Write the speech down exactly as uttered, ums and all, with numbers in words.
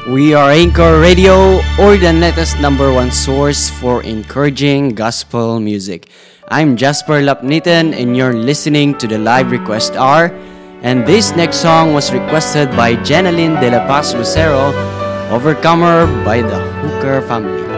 We are Anchor Radio, or the latest number one source for encouraging gospel music. I'm Jasper Lapnitan, and you're listening to the live request hour. And this next song was requested by Jenaline De La Paz Lucero, Overcomer by the Hooker family.